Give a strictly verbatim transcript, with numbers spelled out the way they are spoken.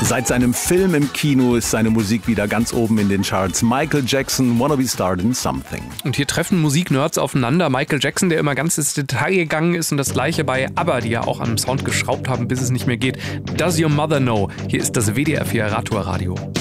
Seit seinem Film im Kino ist seine Musik wieder ganz oben in den Charts. Michael Jackson, Wanna Be Starting Something. Und hier treffen Musiknerds aufeinander. Michael Jackson, der immer ganz ins Detail gegangen ist, und das gleiche bei ABBA, die ja auch am Sound geschraubt haben, bis es nicht mehr geht. Does Your Mother Know? Hier ist das W D R vier Radtour Radio.